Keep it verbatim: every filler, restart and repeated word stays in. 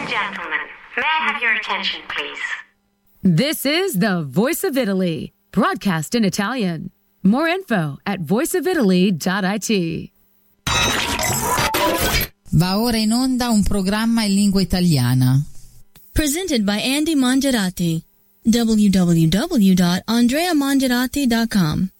and gentlemen, may I have your attention, please? This is the Voice of Italy, broadcast in Italian. More info at voice of italy dot it. Va ora in onda un programma in lingua italiana. Presented by Andy Mongerati. w w w dot andrea mongerati dot com